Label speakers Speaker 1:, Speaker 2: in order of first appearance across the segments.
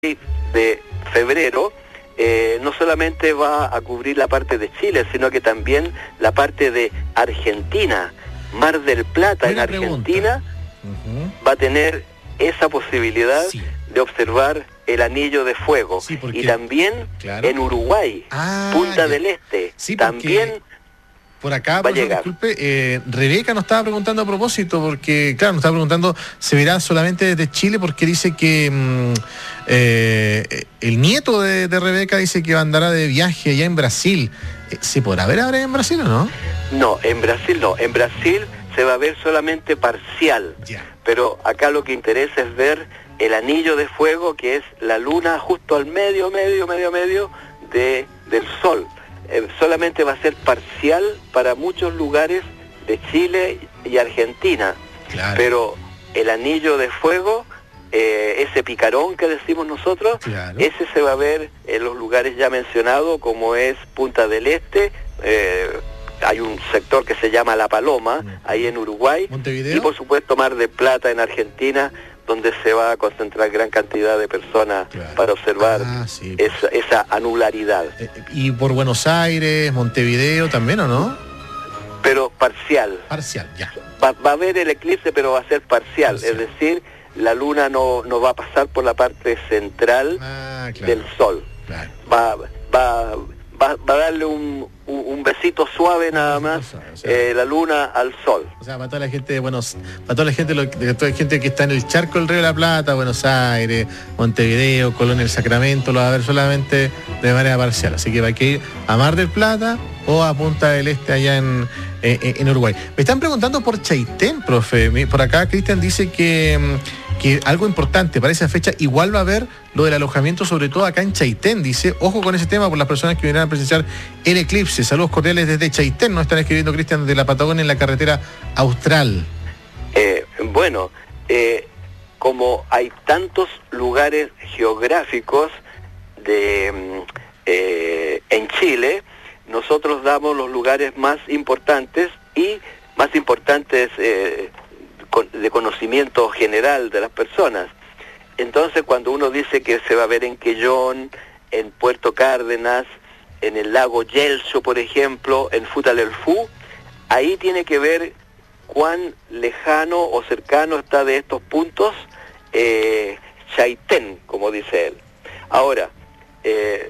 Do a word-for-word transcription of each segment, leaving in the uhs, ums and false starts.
Speaker 1: de febrero eh, no solamente va a cubrir la parte de Chile, sino que también la parte de Argentina. Mar del Plata en Argentina uh-huh. va a tener esa posibilidad sí. de observar el anillo de fuego. Sí, porque, y también claro. en Uruguay, ah, Punta ya. del Este, sí, también...
Speaker 2: Por acá, profesor, disculpe, eh, Rebeca nos estaba preguntando a propósito, porque, claro, nos estaba preguntando, ¿se verá solamente desde Chile? Porque dice que mmm, eh, el nieto de, de Rebeca dice que andará de viaje allá en Brasil. ¿Se podrá ver ahora en Brasil o no?
Speaker 1: No, en Brasil no. En Brasil se va a ver solamente parcial. Yeah. Pero acá lo que interesa es ver el anillo de fuego, que es la luna justo al medio, medio, medio, medio de, del sol. Eh, solamente va a ser parcial para muchos lugares de Chile y Argentina, claro. pero el anillo de fuego, eh, ese picarón que decimos nosotros, claro. ese se va a ver en los lugares ya mencionados, como es Punta del Este, eh, hay un sector que se llama La Paloma, ahí en Uruguay,
Speaker 2: Montevideo.
Speaker 1: Y por supuesto Mar del Plata en Argentina, donde se va a concentrar gran cantidad de personas claro. para observar ah, sí, pues. esa, esa anularidad.
Speaker 2: Eh, ¿Y por Buenos Aires, Montevideo también o no?
Speaker 1: Pero parcial.
Speaker 2: Parcial, ya.
Speaker 1: Va, va a haber el eclipse, pero va a ser parcial, parcial. Es decir, la luna no, no va a pasar por la parte central ah, claro. del sol. Claro. Va, va, va, va a darle un, un, un besito suave nada más, o sea, eh, la luna al sol.
Speaker 2: O sea, para toda la gente de Buenos, para toda la gente, lo, de toda la gente que está en el charco del Río de la Plata, Buenos Aires, Montevideo, Colón, El Sacramento, lo va a ver solamente de manera parcial. Así que va a que ir a Mar del Plata o a Punta del Este allá en, eh, en Uruguay. Me están preguntando por Chaitén, profe. Por acá Cristian dice que, que algo importante para esa fecha igual va a haber lo del alojamiento, sobre todo acá en Chaitén. Dice, ojo con ese tema por las personas que vienen a presenciar el eclipse. Saludos cordiales desde Chaitén. Nos están escribiendo, Cristian, de la Patagonia en la carretera austral.
Speaker 1: Eh, bueno, eh, como hay tantos lugares geográficos de eh, en Chile, nosotros damos los lugares más importantes y más importantes eh, de conocimiento general de las personas. Entonces, cuando uno dice que se va a ver en Quellón, en Puerto Cárdenas, en el lago Yelcho, por ejemplo, en Futalelfú, ahí tiene que ver cuán lejano o cercano está de estos puntos eh, Chaitén, como dice él. Ahora, eh,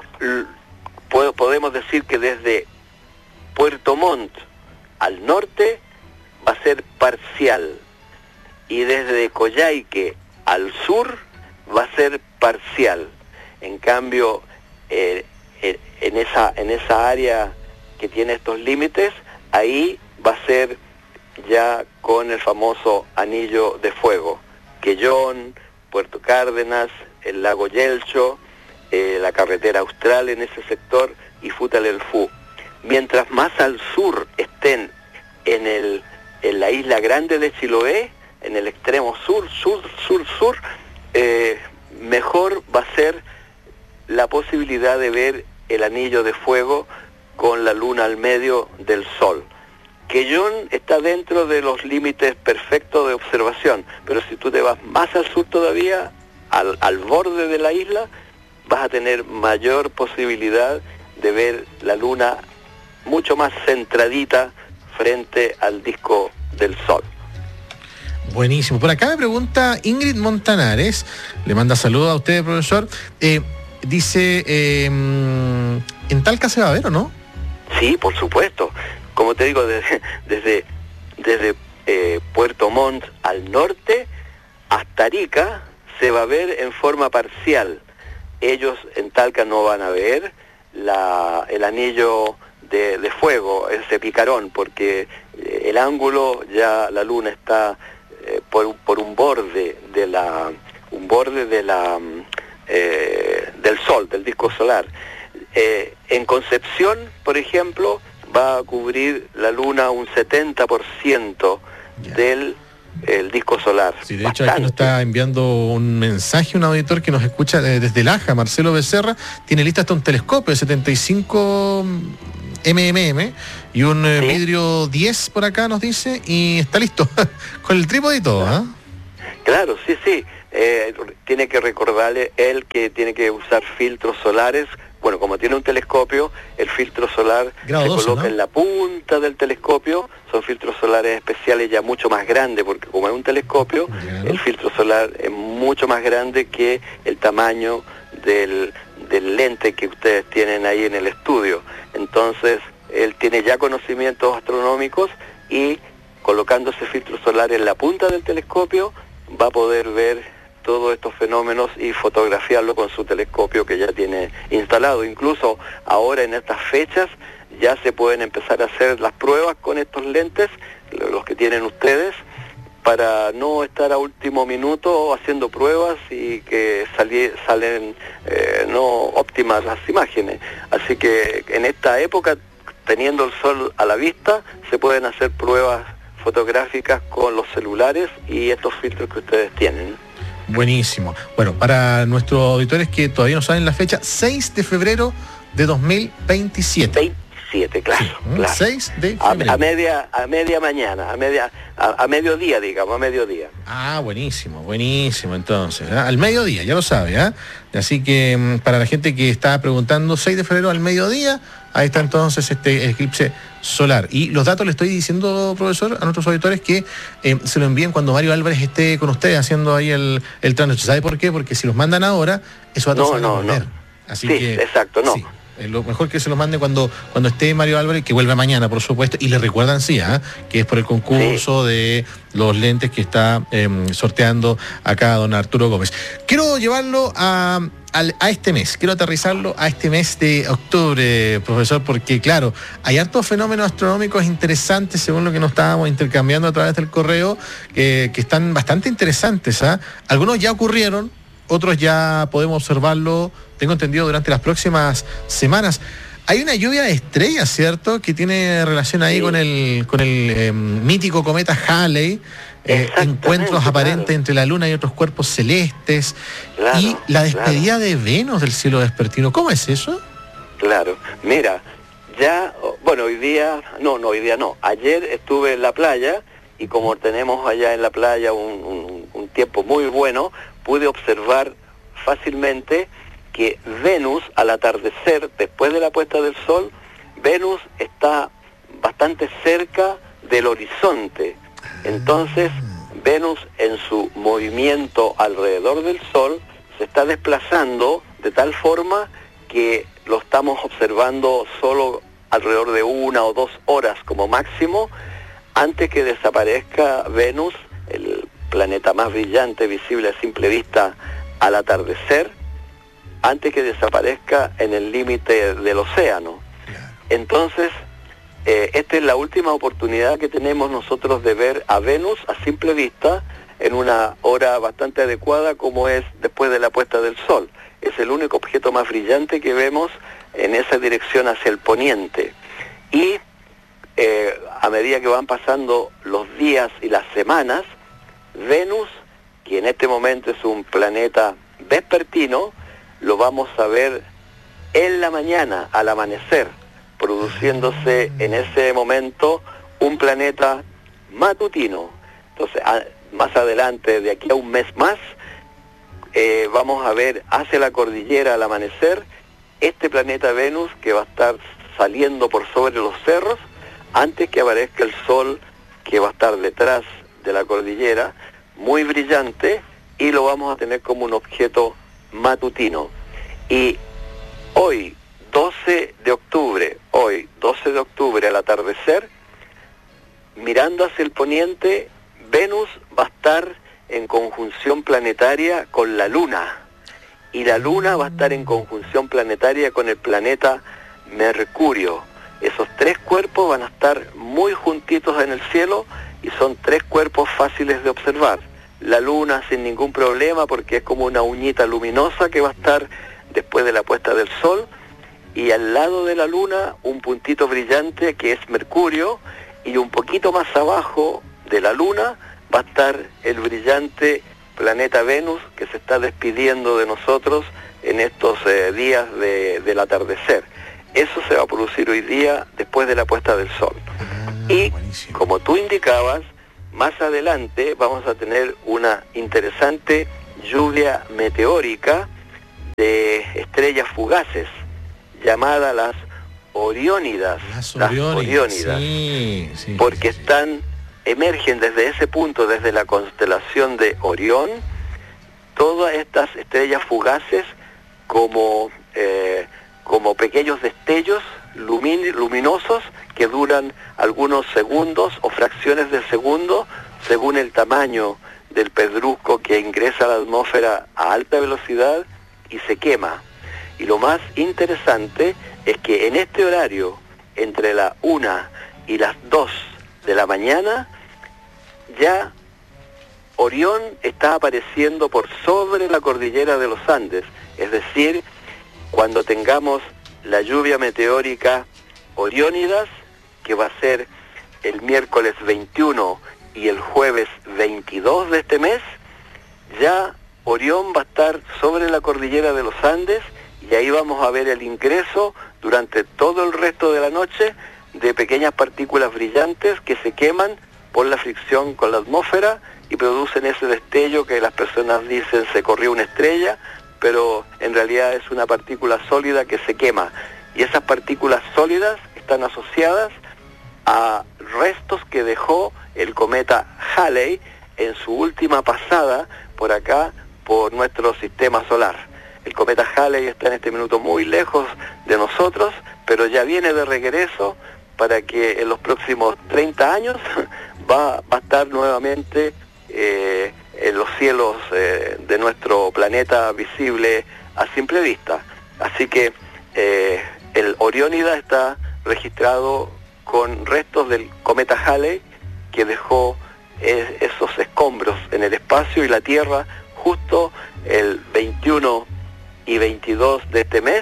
Speaker 1: podemos decir que desde Puerto Montt al norte va a ser parcial, y desde Coyhaique al sur va a ser parcial. En cambio, eh, eh, en esa en esa área que tiene estos límites, ahí va a ser ya con el famoso anillo de fuego. Quellón, Puerto Cárdenas, el lago Yelcho, eh, la carretera austral en ese sector y Futalelfú. Mientras más al sur estén en el en la isla grande de Chiloé, en el extremo sur, sur, sur, sur, eh, mejor va a ser la posibilidad de ver el anillo de fuego con la luna al medio del sol. Quellón está dentro de los límites perfectos de observación, pero si tú te vas más al sur todavía, al, al borde de la isla, vas a tener mayor posibilidad de ver la luna mucho más centradita frente al disco del sol.
Speaker 2: Buenísimo. Por acá me pregunta Ingrid Montanares, le manda saludos a usted, profesor. Eh, dice, eh, ¿en Talca se va a ver o no?
Speaker 1: Sí, por supuesto. Como te digo, desde, desde, desde eh, Puerto Montt al norte hasta Arica se va a ver en forma parcial. Ellos en Talca no van a ver la, el anillo de, de fuego, ese picarón, porque eh, el ángulo, ya la luna está eh, por, por un borde de la un borde de la eh, del sol, del disco solar. Eh, en Concepción, por ejemplo, va a cubrir la luna un setenta por ciento yeah. del el disco solar.
Speaker 2: Sí, de hecho, aquí nos está enviando un mensaje un auditor que nos escucha desde el Aja, Marcelo Becerra, tiene lista hasta un telescopio de setenta y cinco milimetros y un ¿sí? vidrio diez por acá nos dice, y está listo con el trípode y todo.
Speaker 1: Claro,
Speaker 2: ¿eh?
Speaker 1: claro sí, sí. eh, tiene que recordarle él que tiene que usar filtros solares. Bueno, como tiene un telescopio, el filtro solar
Speaker 2: Grado
Speaker 1: se
Speaker 2: doce,
Speaker 1: coloca,
Speaker 2: ¿no?,
Speaker 1: en la punta del telescopio. Son filtros solares especiales ya mucho más grandes, porque como es un telescopio,
Speaker 2: Bien.
Speaker 1: el filtro solar es mucho más grande que el tamaño del, del lente que ustedes tienen ahí en el estudio. Entonces, él tiene ya conocimientos astronómicos y colocando ese filtro solar en la punta del telescopio va a poder ver todos estos fenómenos y fotografiarlo con su telescopio que ya tiene instalado. Incluso ahora en estas fechas ya se pueden empezar a hacer las pruebas con estos lentes, los que tienen ustedes, para no estar a último minuto haciendo pruebas y que sali- salen eh, no óptimas las imágenes. Así que en esta época, teniendo el sol a la vista, se pueden hacer pruebas fotográficas con los celulares y estos filtros que ustedes tienen.
Speaker 2: Buenísimo. Bueno, para nuestros auditores que todavía no saben la fecha, seis de febrero de dos mil veintisiete.
Speaker 1: veintisiete, claro,
Speaker 2: Sí,
Speaker 1: claro.
Speaker 2: seis de
Speaker 1: A,
Speaker 2: febrero.
Speaker 1: a media a media mañana, a media a, a mediodía, digamos, a mediodía.
Speaker 2: Ah, buenísimo, buenísimo entonces. ¿eh? Al mediodía, ya lo sabe, ¿eh? Así que mm, para la gente que está preguntando, seis de febrero al mediodía, ahí está entonces este eclipse solar. Y los datos le estoy diciendo, profesor, a nuestros auditores que eh, se lo envíen cuando Mario Álvarez esté con ustedes haciendo ahí el, el tránsito. ¿Sabe por qué? Porque si los mandan ahora, esos datos
Speaker 1: No,
Speaker 2: se van a
Speaker 1: no,
Speaker 2: volver.
Speaker 1: no.
Speaker 2: Así
Speaker 1: Sí,
Speaker 2: que,
Speaker 1: exacto, no.
Speaker 2: sí. Eh, Lo mejor que se los mande cuando cuando esté Mario Álvarez, que vuelva mañana, por supuesto, y le recuerdan, sí, ¿eh? que es por el concurso sí. de los lentes que está eh, sorteando acá don Arturo Gómez. Quiero llevarlo a, a, a este mes, quiero aterrizarlo a este mes de octubre, profesor, porque claro, hay hartos fenómenos astronómicos interesantes, según lo que nos estábamos intercambiando a través del correo, que, que están bastante interesantes. ¿eh? Algunos ya ocurrieron, otros ya podemos observarlo, tengo entendido, durante las próximas semanas. Hay una lluvia de estrellas, ¿cierto?, que tiene relación ahí sí. con el con el eh, mítico cometa Halley, eh, encuentros aparentes claro. entre la Luna y otros cuerpos celestes, claro, y la despedida claro. de Venus del cielo vespertino. ¿Cómo es eso?
Speaker 1: Claro, mira, ya, bueno, hoy día, no, no, hoy día no, ayer estuve en la playa, y como tenemos allá en la playa un, un, un tiempo muy bueno, pude observar fácilmente que Venus, al atardecer, después de la puesta del sol, Venus está bastante cerca del horizonte. Entonces, Venus, en su movimiento alrededor del sol, se está desplazando de tal forma que lo estamos observando solo alrededor de una o dos horas como máximo, antes que desaparezca Venus, el planeta más brillante visible a simple vista al atardecer, antes que desaparezca en el límite del océano. Entonces, eh, esta es la última oportunidad que tenemos nosotros de ver a Venus a simple vista en una hora bastante adecuada, como es después de la puesta del sol. Es el único objeto más brillante que vemos en esa dirección hacia el poniente. Y eh, a medida que van pasando los días y las semanas, Venus, que en este momento es un planeta vespertino, lo vamos a ver en la mañana, al amanecer, produciéndose en ese momento un planeta matutino. Entonces, a, más adelante, de aquí a un mes más, eh, vamos a ver hacia la cordillera al amanecer este planeta Venus, que va a estar saliendo por sobre los cerros antes que aparezca el sol, que va a estar detrás de la cordillera, muy brillante, y lo vamos a tener como un objeto matutino. Y hoy, doce de octubre, hoy, doce de octubre al atardecer, mirando hacia el poniente, Venus va a estar en conjunción planetaria con la Luna, y la Luna va a estar en conjunción planetaria con el planeta Mercurio. Esos tres cuerpos van a estar muy juntitos en el cielo, y son tres cuerpos fáciles de observar. La Luna sin ningún problema, porque es como una uñita luminosa que va a estar después de la puesta del sol, y al lado de la Luna un puntito brillante que es Mercurio, y un poquito más abajo de la Luna va a estar el brillante planeta Venus, que se está despidiendo de nosotros en estos eh, días de, del atardecer. Eso se va a producir hoy día después de la puesta del sol. Ah, y buenísimo. Como tú indicabas, más adelante vamos a tener una interesante lluvia meteórica de estrellas fugaces, llamadas las Oriónidas.
Speaker 2: Las
Speaker 1: Las
Speaker 2: Oriónidas,
Speaker 1: Oriónidas,
Speaker 2: sí, sí,
Speaker 1: porque
Speaker 2: sí, sí.
Speaker 1: están, emergen desde ese punto, desde la constelación de Orión, todas estas estrellas fugaces como, eh, como pequeños destellos lumin- luminosos que duran algunos segundos o fracciones de segundo según el tamaño del pedrusco que ingresa a la atmósfera a alta velocidad y se quema. Y lo más interesante es que en este horario, entre la una y las dos de la mañana, ya Orión está apareciendo por sobre la cordillera de los Andes. Es decir, cuando tengamos la lluvia meteórica Oriónidas, que va a ser el miércoles veintiuno y el jueves veintidós de este mes, ya Orión va a estar sobre la cordillera de los Andes y ahí vamos a ver el ingreso durante todo el resto de la noche de pequeñas partículas brillantes que se queman por la fricción con la atmósfera y producen ese destello que las personas dicen se corrió una estrella, pero en realidad es una partícula sólida que se quema. Y esas partículas sólidas están asociadas a restos que dejó el cometa Halley en su última pasada por acá, por nuestro sistema solar. El cometa Halley está en este minuto muy lejos de nosotros, pero ya viene de regreso para que en los próximos treinta años va, va a estar nuevamente eh, en los cielos eh, de nuestro planeta visible a simple vista. Así que eh, el Oriónida está registrado con restos del cometa Halley que dejó eh, esos escombros en el espacio, y la Tierra justo el veintiuno y veintidós de este mes,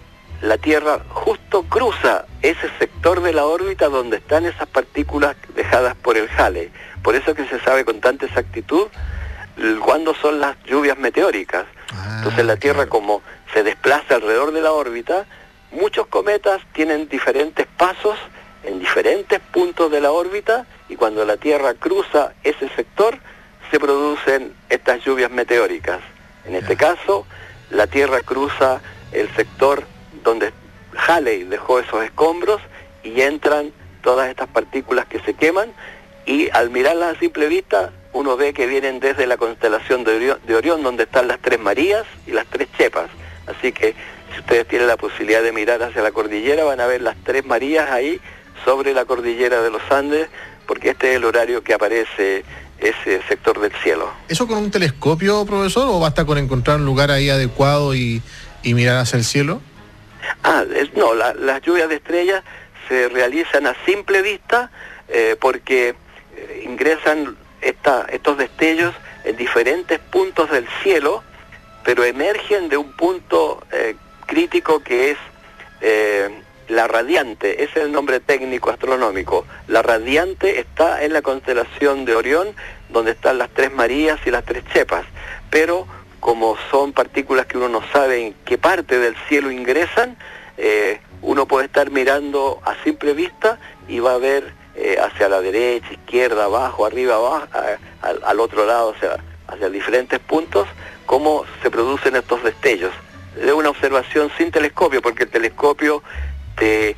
Speaker 1: la Tierra justo cruza ese sector de la órbita donde están esas partículas dejadas por el Halley. Por eso que se sabe con tanta exactitud cuándo son las lluvias meteóricas. Ah, Entonces la Tierra, claro, como se desplaza alrededor de la órbita, muchos cometas tienen diferentes pasos en diferentes puntos de la órbita, y cuando la Tierra cruza ese sector se producen estas lluvias meteóricas. En este yeah. caso, la Tierra cruza el sector donde Halley dejó esos escombros y entran todas estas partículas que se queman, y al mirarlas a simple vista uno ve que vienen desde la constelación de Orión, de Orión, donde están las Tres Marías y las Tres Chepas. Así que si ustedes tienen la posibilidad de mirar hacia la cordillera, van a ver las Tres Marías ahí sobre la cordillera de los Andes, porque este es el horario que aparece ese sector del cielo.
Speaker 2: ¿Eso con un telescopio, profesor, o basta con encontrar un lugar ahí adecuado y, y mirar hacia el cielo?
Speaker 1: Ah, es, no, la, las lluvias de estrellas se realizan a simple vista eh, porque eh, ingresan esta, estos destellos en diferentes puntos del cielo, pero emergen de un punto eh, crítico que es eh, la radiante. Ese es el nombre técnico astronómico. La radiante está en la constelación de Orión, donde están las Tres Marías y las Tres Chepas, pero como son partículas que uno no sabe en qué parte del cielo ingresan, eh, uno puede estar mirando a simple vista y va a ver eh, hacia la derecha, izquierda, abajo, arriba, abajo, a, a, al otro lado, hacia, hacia diferentes puntos, cómo se producen estos destellos. Es una observación sin telescopio, porque el telescopio te,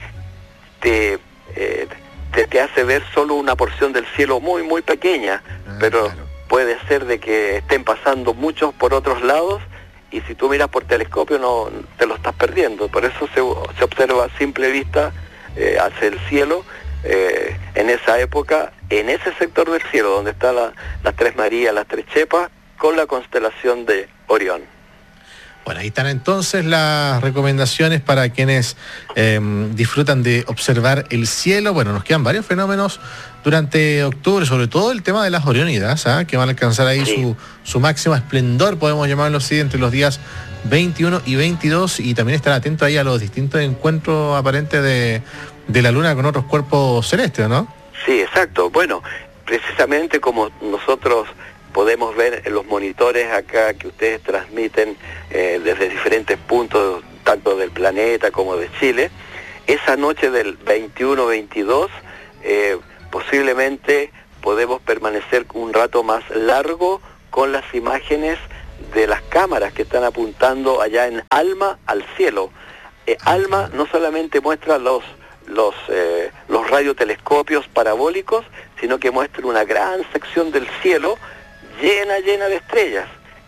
Speaker 1: te, eh, te, te hace ver solo una porción del cielo muy, muy pequeña, ah, pero claro, puede ser de que estén pasando muchos por otros lados, y si tú miras por telescopio no te lo estás perdiendo. Por eso se, se observa a simple vista eh, hacia el cielo eh, en esa época, en ese sector del cielo donde están la, las Tres Marías, las Tres Chepas, con la constelación de Orión.
Speaker 2: Bueno, ahí están entonces las recomendaciones para quienes eh, disfrutan de observar el cielo. Bueno, nos quedan varios fenómenos durante octubre, sobre todo el tema de las Oriónidas, ¿eh? que van a alcanzar ahí sí. su, su máximo esplendor, podemos llamarlo así, entre los días veintiuno y veintidós, y también estar atento ahí a los distintos encuentros aparentes de, de la Luna con otros cuerpos celestes, ¿no?
Speaker 1: Sí, exacto. Bueno, precisamente como nosotros podemos ver en los monitores acá que ustedes transmiten eh, desde diferentes puntos, tanto del planeta como de Chile, esa noche del veintiuno veintidós eh, posiblemente podemos permanecer un rato más largo con las imágenes de las cámaras que están apuntando allá en Alma al cielo. Eh, Alma no solamente muestra los los eh, los radiotelescopios parabólicos, sino que muestra una gran sección del cielo llena, llena de estrellas.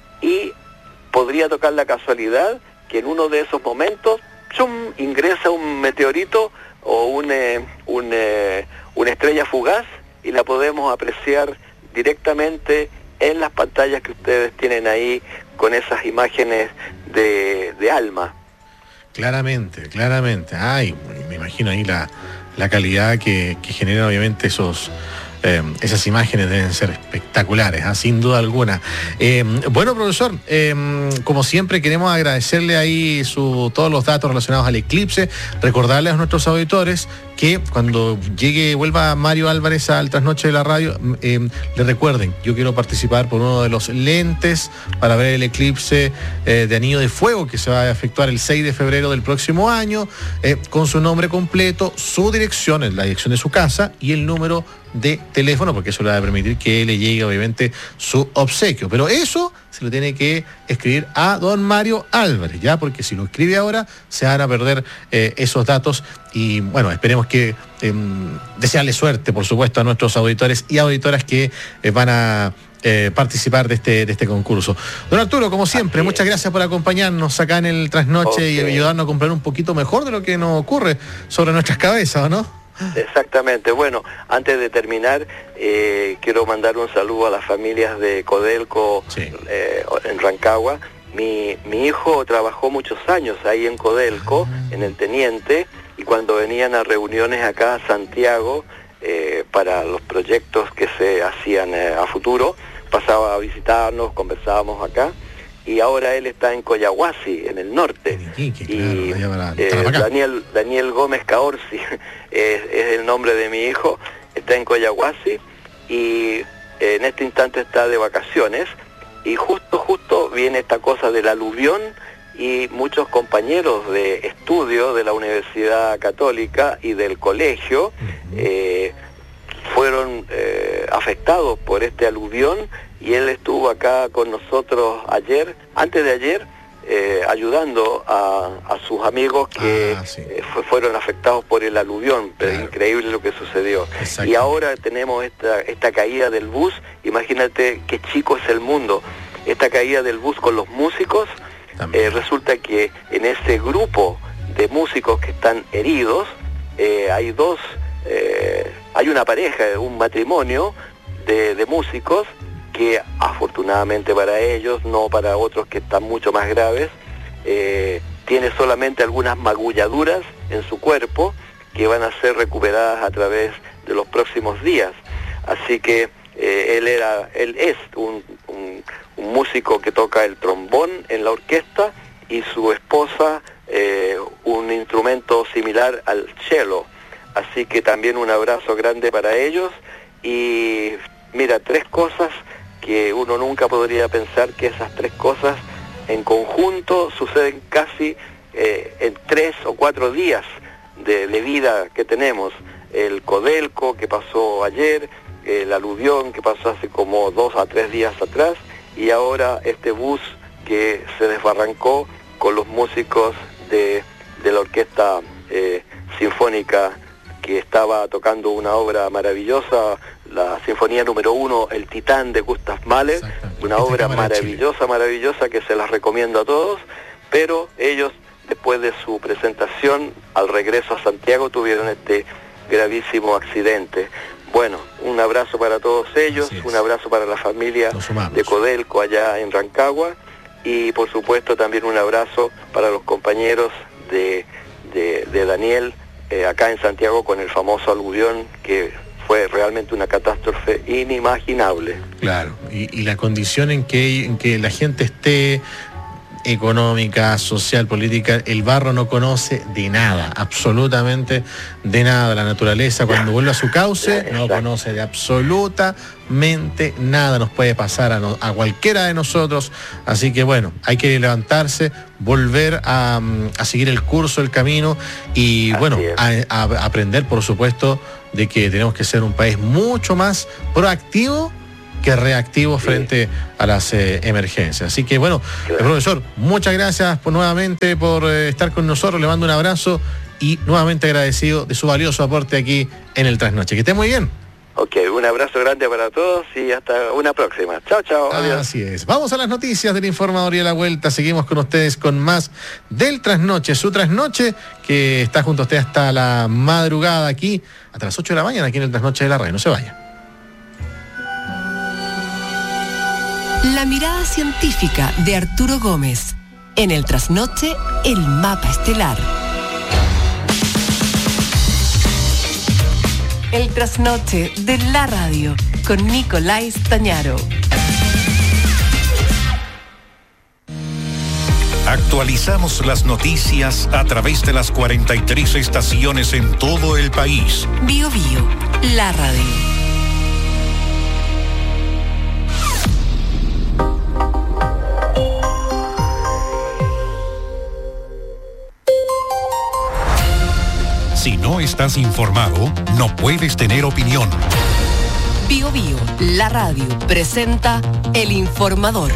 Speaker 1: Y podría tocar la casualidad que en uno de esos momentos ¡chum!, ingresa un meteorito o un, eh, un, eh, una estrella fugaz, y la podemos apreciar directamente en las pantallas que ustedes tienen ahí con esas imágenes de, de Alma.
Speaker 2: Claramente, claramente. Ay, me imagino ahí la, la calidad que, que generan obviamente esos... Eh, esas imágenes deben ser espectaculares, ¿eh? Sin duda alguna. Eh, bueno, profesor, eh, como siempre queremos agradecerle ahí su, todos los datos relacionados al eclipse, recordarles a nuestros auditores que cuando llegue, vuelva Mario Álvarez al Trasnoche de la Radio, eh, le recuerden, yo quiero participar por uno de los lentes para ver el eclipse eh, de Anillo de Fuego que se va a efectuar el seis de febrero del próximo año, eh, con su nombre completo, su dirección, la dirección de su casa y el número de teléfono, porque eso le va a permitir que le llegue obviamente su obsequio. Pero eso se lo tiene que escribir a don Mario Álvarez, ¿ya? Porque si lo escribe ahora se van a perder eh, esos datos. Y bueno, esperemos que eh, desearle suerte, por supuesto, a nuestros auditores y auditoras que eh, van a eh, participar de este, de este concurso. Don Arturo, como siempre, muchas gracias por acompañarnos acá en el Trasnoche, okay, y ayudarnos a comprender un poquito mejor de lo que nos ocurre sobre nuestras cabezas, ¿o no?
Speaker 1: Exactamente. Bueno, antes de terminar, eh, quiero mandar un saludo a las familias de Codelco, sí, eh, en Rancagua. Mi, mi hijo trabajó muchos años ahí en Codelco, ah, en el Teniente, y cuando venían a reuniones acá a Santiago eh, para los proyectos que se hacían eh, a futuro, pasaba a visitarnos, conversábamos acá. Y ahora él está en Coyahuasi, en el norte.
Speaker 2: Iquique,
Speaker 1: y
Speaker 2: claro,
Speaker 1: eh, Daniel, Daniel Gómez Caorsi es, es el nombre de mi hijo, está en Coyahuasi y eh, en este instante está de vacaciones, y justo, justo viene esta cosa del aluvión, y muchos compañeros de estudio de la Universidad Católica y del colegio eh, fueron eh, afectados por este aluvión, y él estuvo acá con nosotros ayer, antes de ayer, eh, ayudando a, a sus amigos que ah, sí. eh, fue, fueron afectados por el aluvión. Pero claro, increíble lo que sucedió. Exacto. Y ahora tenemos esta, esta caída del bus. Imagínate qué chico es el mundo. Esta caída del bus con los músicos, eh, resulta que en ese grupo de músicos que están heridos, eh, hay dos, eh, hay una pareja, un matrimonio de, de músicos, que afortunadamente para ellos, no para otros que están mucho más graves, eh, tiene solamente algunas magulladuras en su cuerpo que van a ser recuperadas a través de los próximos días. Así que eh, él era, él es un, un, un músico que toca el trombón en la orquesta, y su esposa eh, un instrumento similar al cello. Así que también un abrazo grande para ellos. Y mira, tres cosas que uno nunca podría pensar que esas tres cosas en conjunto suceden casi eh, en tres o cuatro días de, de vida que tenemos. El Codelco que pasó ayer, el aluvión que pasó hace como dos a tres días atrás, y ahora este bus que se desbarrancó con los músicos de, de la orquesta eh, sinfónica que estaba tocando una obra maravillosa, la Sinfonía número uno, El Titán de Gustav Mahler, una obra maravillosa, maravillosa que se las recomiendo a todos, pero ellos, después de su presentación, al regreso a Santiago, tuvieron este gravísimo accidente. Bueno, un abrazo para todos ellos, un abrazo para la familia de Codelco allá en Rancagua, y por supuesto también un abrazo para los compañeros de, de, de Daniel, eh, acá en Santiago, con el famoso aluvión que fue realmente una catástrofe inimaginable.
Speaker 2: Claro, y, y la condición en que, en que la gente esté, económica, social, política, el barro no conoce de nada, absolutamente de nada. La naturaleza, cuando vuelve a su cauce, no conoce de absolutamente nada. Nos puede pasar a, no, a cualquiera de nosotros. Así que bueno, hay que levantarse, volver a, a seguir el curso, el camino, y así bueno, a, a aprender, por supuesto, de que tenemos que ser un país mucho más proactivo que reactivos sí. frente a las eh, emergencias. Así que bueno, claro. profesor, muchas gracias por, nuevamente por eh, estar con nosotros, le mando un abrazo y nuevamente agradecido de su valioso aporte aquí en el Trasnoche. Que esté muy bien.
Speaker 1: Ok, un abrazo grande para todos y hasta una próxima. Chao, chao. Adiós.
Speaker 2: Así es. Vamos a las noticias del Informador y a la vuelta. Seguimos con ustedes con más del Trasnoche. Su Trasnoche que está junto a usted hasta la madrugada aquí, hasta las ocho de la mañana aquí en el Trasnoche de la Radio. No se vaya.
Speaker 3: La mirada científica de Arturo Gómez. En el Trasnoche, el mapa estelar. El Trasnoche de la Radio con Nicolás Tañaro.
Speaker 4: Actualizamos las noticias a través de las cuarenta y tres estaciones en todo el país.
Speaker 3: Bio Bio, la radio.
Speaker 4: Si no estás informado, no puedes tener opinión.
Speaker 3: Bio Bio, la radio, presenta El Informador.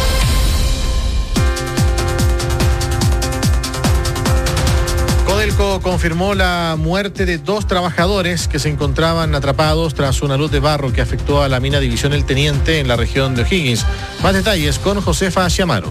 Speaker 2: Codelco confirmó la muerte de dos trabajadores que se encontraban atrapados tras una luz de barro que afectó a la mina División El Teniente en la región de O'Higgins. Más detalles con Josefa Chiamaro.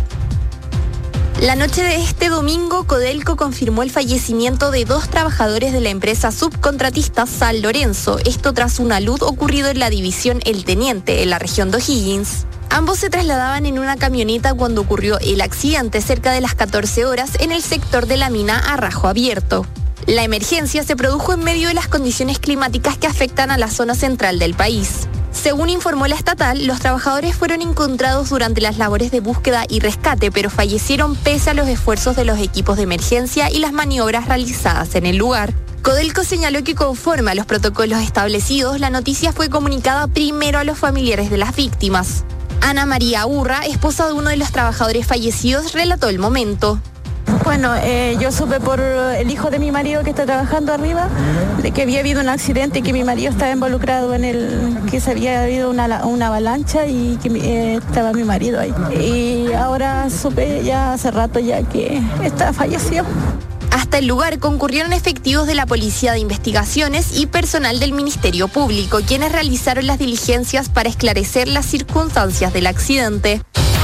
Speaker 5: La noche de este domingo, Codelco confirmó el fallecimiento de dos trabajadores de la empresa subcontratista San Lorenzo, esto tras una luz ocurrido en la división El Teniente, en la región de O'Higgins. Ambos se trasladaban en una camioneta cuando ocurrió el accidente cerca de las catorce horas en el sector de la mina a Rajo Abierto. La emergencia se produjo en medio de las condiciones climáticas que afectan a la zona central del país. Según informó la estatal, los trabajadores fueron encontrados durante las labores de búsqueda y rescate, pero fallecieron pese a los esfuerzos de los equipos de emergencia y las maniobras realizadas en el lugar. Codelco señaló que conforme a los protocolos establecidos, la noticia fue comunicada primero a los familiares de las víctimas. Ana María Urra, esposa de uno de los trabajadores fallecidos, relató el momento.
Speaker 6: Bueno, eh, yo supe por el hijo de mi marido que está trabajando arriba de que había habido un accidente y que mi marido estaba involucrado en el, que se había habido una, una avalancha y que eh, estaba mi marido ahí. Y ahora supe ya hace rato ya que está fallecido.
Speaker 5: Hasta el lugar concurrieron efectivos de la Policía de Investigaciones y personal del Ministerio Público, quienes realizaron las diligencias para esclarecer las circunstancias del accidente.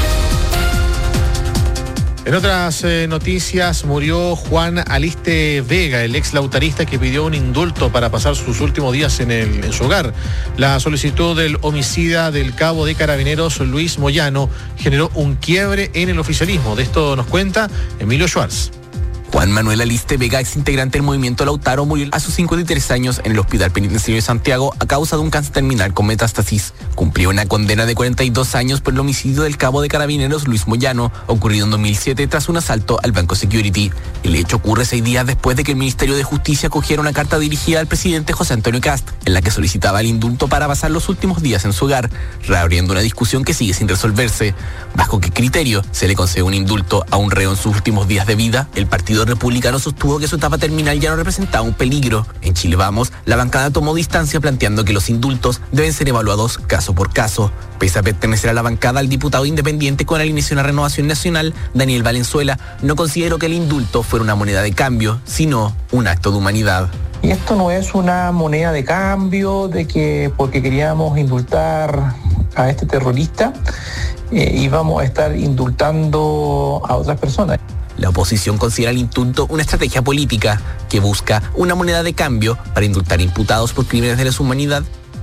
Speaker 2: En otras eh, noticias, murió Juan Aliste Vega, el ex lautarista que pidió un indulto para pasar sus últimos días en, el, en su hogar. La solicitud del homicida del cabo de Carabineros Luis Moyano generó un quiebre en el oficialismo. De esto nos cuenta Emilio Schwartz.
Speaker 7: Juan Manuel Aliste Vega, ex integrante del movimiento Lautaro, murió a sus cincuenta y tres años en el Hospital Penitenciario de Santiago a causa de un cáncer terminal con metástasis. Cumplió una condena de cuarenta y dos años por el homicidio del cabo de Carabineros Luis Moyano, ocurrido en dos mil siete tras un asalto al Banco Security. El hecho ocurre seis días después de que el Ministerio de Justicia acogiera una carta dirigida al presidente José Antonio Kast, en la que solicitaba el indulto para pasar los últimos días en su hogar, reabriendo una discusión que sigue sin resolverse. ¿Bajo qué criterio se le concede un indulto a un reo en sus últimos días de vida? El Partido Republicano sostuvo que su etapa terminal ya no representaba un peligro. En Chile Vamos, la bancada tomó distancia planteando que los indultos deben ser evaluados caso por caso. Pese a pertenecer a la bancada, el diputado independiente con alineación a Renovación Nacional, Daniel Valenzuela, no consideró que el indulto fuera una moneda de cambio, sino un acto de humanidad.
Speaker 8: Y esto no es una moneda de cambio de que porque queríamos indultar a este terrorista eh, íbamos a estar indultando a otras personas.
Speaker 7: La oposición considera el indulto una estrategia política que busca una moneda de cambio para indultar imputados por crímenes de lesa humanidad.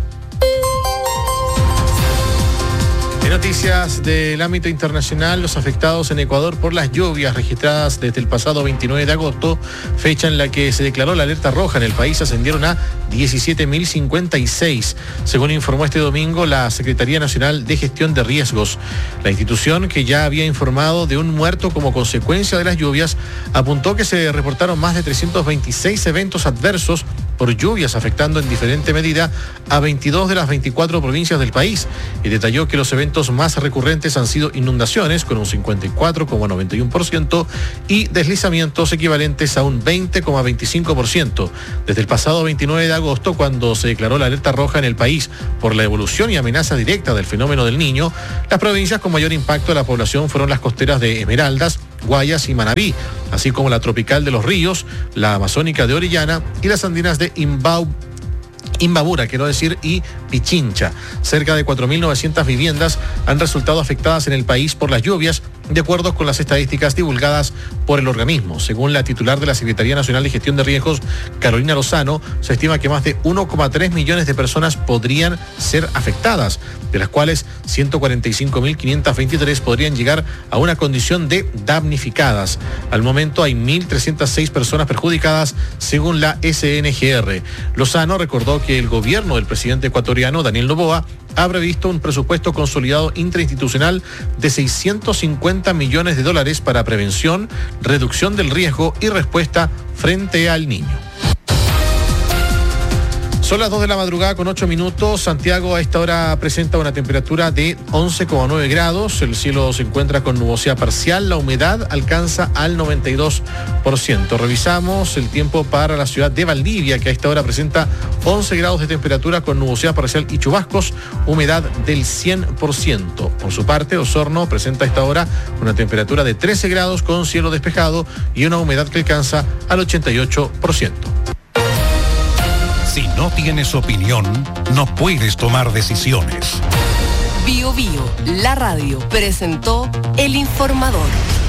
Speaker 2: En noticias del ámbito internacional, los afectados en Ecuador por las lluvias registradas desde el pasado veintinueve de agosto, fecha en la que se declaró la alerta roja en el país, ascendieron a diecisiete mil cincuenta y seis, según informó este domingo la Secretaría Nacional de Gestión de Riesgos. La institución, que ya había informado de un muerto como consecuencia de las lluvias, apuntó que se reportaron más de trescientos veintiséis eventos adversos por lluvias, afectando en diferente medida a veintidós de las veinticuatro provincias del país, y detalló que los eventos más recurrentes han sido inundaciones con un cincuenta y cuatro coma noventa y uno por ciento y deslizamientos equivalentes a un veinte coma veinticinco por ciento. Desde el pasado veintinueve de agosto, cuando se declaró la alerta roja en el país por la evolución y amenaza directa del fenómeno del Niño, las provincias con mayor impacto de la población fueron las costeras de Esmeraldas, Guayas y Manabí, así como la tropical de Los Ríos, la amazónica de Orellana y las andinas de Imbau, Imbabura, quiero decir, y Pichincha. Cerca de cuatro mil novecientas viviendas han resultado afectadas en el país por las lluvias, de acuerdo con las estadísticas divulgadas por el organismo. Según la titular de la Secretaría Nacional de Gestión de Riesgos, Carolina Lozano, se estima que más de uno coma tres millones de personas podrían ser afectadas, de las cuales ciento cuarenta y cinco mil quinientas veintitrés podrían llegar a una condición de damnificadas. Al momento hay mil trescientas seis personas perjudicadas, según la S N G R. Lozano recordó que el gobierno del presidente ecuatoriano, Daniel Noboa, ha previsto un presupuesto consolidado interinstitucional de seiscientos cincuenta millones de dólares para prevención, reducción del riesgo y respuesta frente al niño. Son las dos de la madrugada con ocho minutos. Santiago a esta hora presenta una temperatura de once coma nueve grados. El cielo se encuentra con nubosidad parcial. La humedad alcanza al noventa y dos por ciento. Revisamos el tiempo para la ciudad de Valdivia, que a esta hora presenta once grados de temperatura con nubosidad parcial y chubascos, humedad del cien por ciento. Por su parte, Osorno presenta a esta hora una temperatura de trece grados con cielo despejado y una humedad que alcanza al ochenta y ocho por ciento.
Speaker 4: Si no tienes opinión, no puedes tomar decisiones.
Speaker 3: Bio Bio, la radio, presentó El Informador.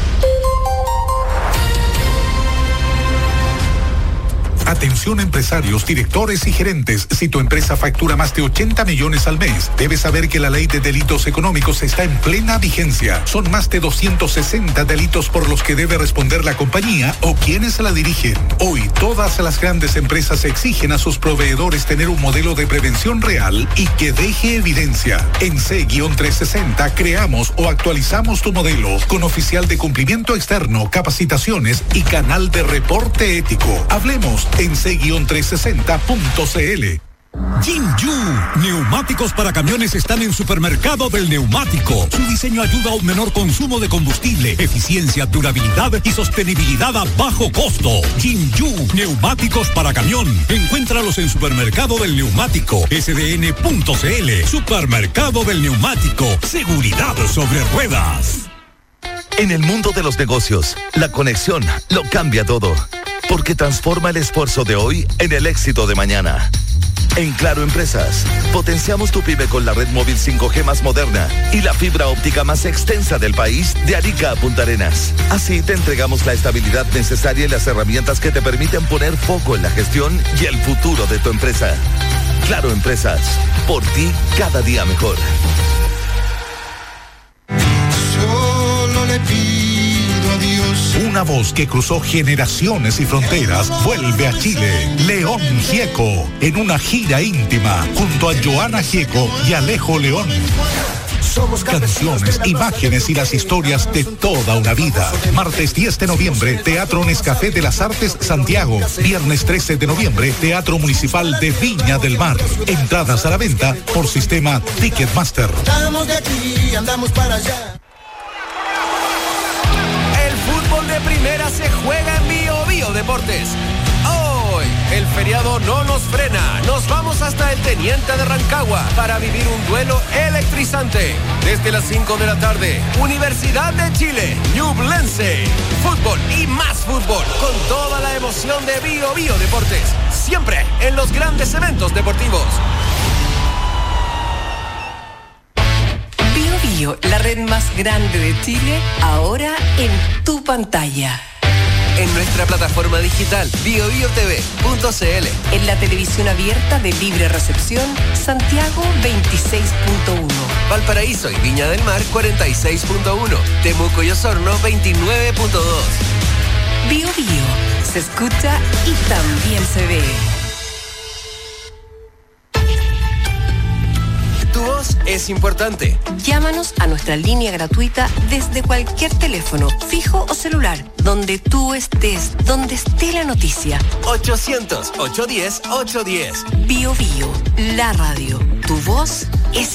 Speaker 9: Atención empresarios, directores y gerentes. Si tu empresa factura más de ochenta millones al mes, debes saber que la ley de delitos económicos está en plena vigencia. Son más de doscientos sesenta delitos por los que debe responder la compañía o quienes la dirigen. Hoy, todas las grandes empresas exigen a sus proveedores tener un modelo de prevención real y que deje evidencia. En C trescientos sesenta creamos o actualizamos tu modelo con oficial de cumplimiento externo, capacitaciones y canal de reporte ético. Hablemos en C trescientos sesenta punto c l.
Speaker 10: Jinju, neumáticos para camiones están en Supermercado del Neumático. Su diseño ayuda a un menor consumo de combustible, eficiencia, durabilidad y sostenibilidad a bajo costo. Jinju, neumáticos para camión. Encuéntralos en Supermercado del Neumático, S D N punto c l. Supermercado del Neumático, seguridad sobre ruedas.
Speaker 11: En el mundo de los negocios, la conexión lo cambia todo, porque transforma el esfuerzo de hoy en el éxito de mañana. En Claro Empresas, potenciamos tu pyme con la red móvil cinco G más moderna y la fibra óptica más extensa del país, de Arica a Punta Arenas. Así te entregamos la estabilidad necesaria y las herramientas que te permiten poner foco en la gestión y el futuro de tu empresa. Claro Empresas, por ti cada día mejor.
Speaker 12: Solo le pido a Dios.
Speaker 9: Una voz que cruzó generaciones y fronteras vuelve a Chile. León Gieco, en una gira íntima, junto a Joana Gieco y Alejo León. Canciones, imágenes y las historias de toda una vida. Martes diez de noviembre, Teatro Nescafé de las Artes Santiago. Viernes trece de noviembre, Teatro Municipal de Viña del Mar. Entradas a la venta por sistema Ticketmaster.
Speaker 12: Estamos de aquí, andamos para allá.
Speaker 13: El fútbol de primera se juega en Bio Bio Deportes. Hoy, el feriado no nos frena. Nos vamos hasta el Teniente de Rancagua para vivir un duelo electrizante. Desde las cinco de la tarde, Universidad de Chile, Ñublense. Fútbol y más fútbol, con toda la emoción de Bio Bio Deportes. Siempre en los grandes eventos deportivos.
Speaker 3: Bio Bio, la red más grande de Chile, ahora en tu pantalla.
Speaker 13: En nuestra plataforma digital bio bio t v punto c l.
Speaker 3: En la televisión abierta de libre recepción, Santiago veintiséis punto uno.
Speaker 13: Valparaíso y Viña del Mar cuarenta y seis punto uno. Temuco y Osorno veintinueve punto dos.
Speaker 3: Bio Bio, se escucha y también se ve.
Speaker 13: Tu voz es es importante.
Speaker 3: Llámanos a nuestra línea gratuita desde cualquier teléfono, fijo o celular, donde tú estés, donde esté la noticia.
Speaker 13: ochocientos, ochocientos diez, ochocientos diez.
Speaker 3: Bio Bio, la radio. Tu voz es